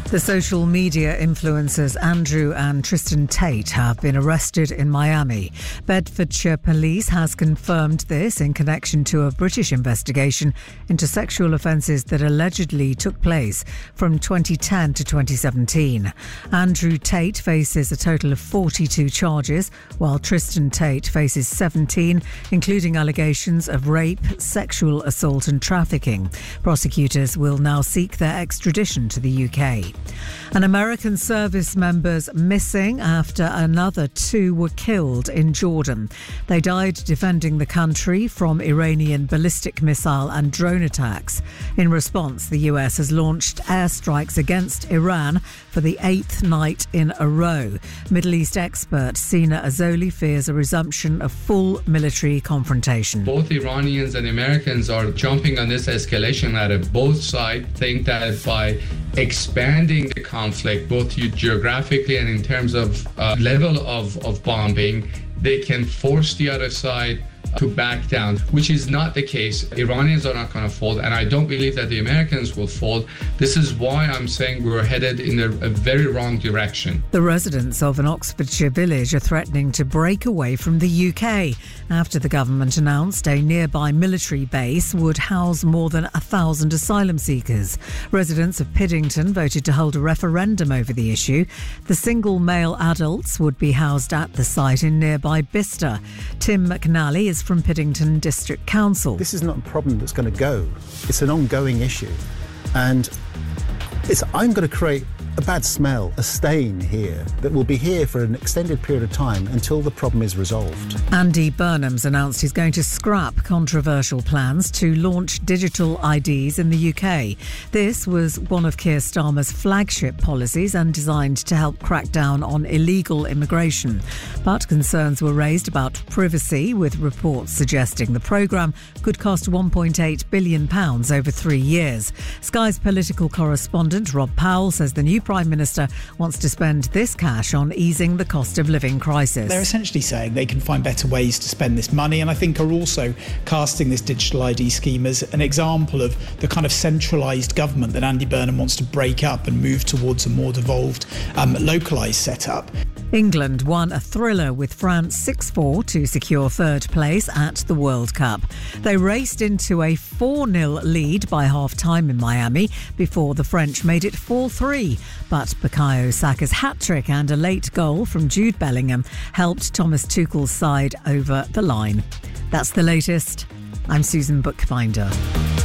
The social media influencers Andrew and Tristan Tate have been arrested in Miami. Bedfordshire Police has confirmed this in connection to a British investigation into sexual offences that allegedly took place from 2010 to 2017. Andrew Tate faces a total of 42 charges, while Tristan Tate faces 17, including allegations of rape, sexual assault and trafficking. Prosecutors will now seek their extradition to the UK. An American service member's missing after another 2 were killed in Jordan. They died defending the country from Iranian ballistic missile and drone attacks. In response, the US has launched airstrikes against Iran for the 8th night in a row. Middle East expert Sina Azoli fears a resumption of full military confrontation. Both Iranians and Americans are jumping on this escalation ladder. Both sides think that by expanding the conflict, both geographically and in terms of level of bombing, they can force the other side to back down, which is not the case. Iranians are not going to fold, and I don't believe that the Americans will fold. This is why I'm saying we're headed in a very wrong direction. The residents of an Oxfordshire village are threatening to break away from the UK after the government announced a nearby military base would house more than 1,000 asylum seekers. Residents of Piddington voted to hold a referendum over the issue. The single male adults would be housed at the site in nearby Bicester. Tim McNally is from Piddington District Council. This is not a problem that's going to go. It's an ongoing issue. And I'm going to create a bad smell, a stain here that will be here for an extended period of time until the problem is resolved. Andy Burnham's announced he's going to scrap controversial plans to launch digital IDs in the UK. This was one of Keir Starmer's flagship policies and designed to help crack down on illegal immigration. But concerns were raised about privacy, with reports suggesting the programme could cost £1.8 billion over 3 years. Sky's political correspondent Rob Powell says the new Prime Minister wants to spend this cash on easing the cost of living crisis. They're essentially saying they can find better ways to spend this money, and I think are also casting this digital ID scheme as an example of the kind of centralised government that Andy Burnham wants to break up and move towards a more devolved, localised setup. England won a thriller with France 6-4 to secure third place at the World Cup. They raced into a 4-0 lead by half-time in Miami before the French made it 4-3. But Bukayo Saka's hat-trick and a late goal from Jude Bellingham helped Thomas Tuchel's side over the line. That's the latest. I'm Susan Bookbinder.